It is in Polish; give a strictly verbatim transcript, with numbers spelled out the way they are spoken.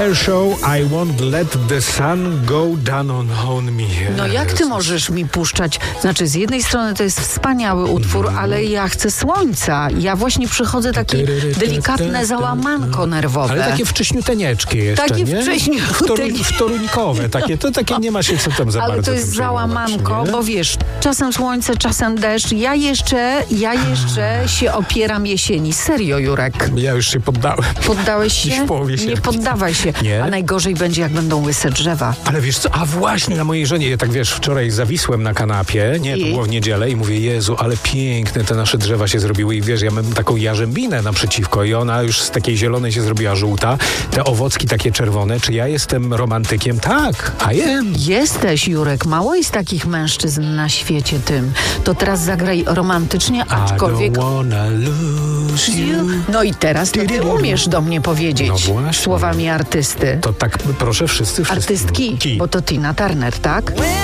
Kershaw, I won't let the sun go down on, on me. No jak ty możesz mi puszczać? Znaczy, z jednej strony to jest wspaniały utwór, mm. ale ja chcę słońca. Ja właśnie przychodzę takie delikatne załamanko nerwowe. Ale takie wcześniuteńeczki jeszcze, Takie nie? wcześniuteńkie. Wtorunikowe. Takie, to takie nie ma się co tam za ale bardzo to jest załamanko, nie? bo wiesz, czasem słońce, czasem deszcz. Ja jeszcze, ja jeszcze się opieram jesieni. Serio, Jurek. Ja już się poddałem. Poddałeś się? Gdzieś w połowie Nie poddawaj się. Nie? A najgorzej będzie, jak będą łyse drzewa. Ale wiesz co, a właśnie na mojej żonie, ja tak wiesz, wczoraj zawisłem na kanapie, nie, to I? było w niedzielę i mówię, Jezu, ale piękne te nasze drzewa się zrobiły i wiesz, ja mam taką jarzębinę naprzeciwko i ona już z takiej zielonej się zrobiła żółta, te owocki takie czerwone. Czy ja jestem romantykiem? Tak, I am. Jesteś, Jurek. Mało jest takich mężczyzn na świecie tym. To teraz zagraj romantycznie, aczkolwiek... I don't wanna lose you. No i teraz to ty umiesz do mnie powiedzieć No właśnie. słowami artysty. To tak proszę wszyscy, wszyscy. Artystki, Ki. bo to Tina Turner, tak?